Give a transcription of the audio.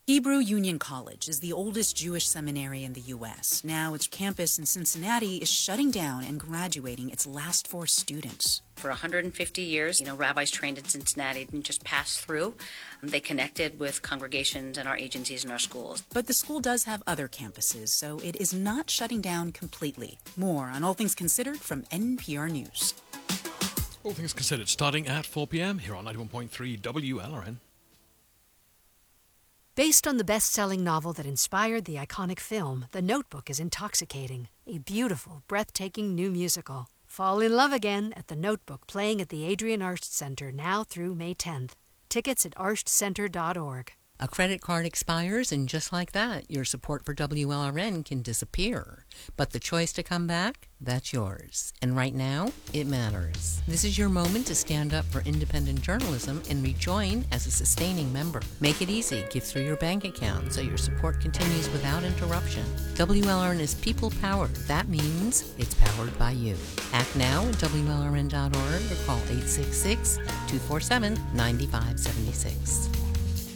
Hebrew Union College is the oldest Jewish seminary in the U.S. Now its campus in Cincinnati is shutting down and graduating its last 4 students. For 150 years, rabbis trained in Cincinnati didn't just pass through. They connected with congregations and our agencies and our schools. But the school does have other campuses, so it is not shutting down completely. More on All Things Considered from NPR News. All Things Considered, starting at 4 p.m. here on 91.3 WLRN. Based on the best-selling novel that inspired the iconic film, The Notebook is intoxicating. A beautiful, breathtaking new musical. Fall in love again at The Notebook, playing at the Adrian Arsht Center now through May 10th. Tickets at arshcenter.org. A credit card expires, and just like that, your support for WLRN can disappear. But the choice to come back, that's yours. And right now, it matters. This is your moment to stand up for independent journalism and rejoin as a sustaining member. Make it easy. Give through your bank account so your support continues without interruption. WLRN is people-powered. That means it's powered by you. Act now at WLRN.org or call 866-247-9576.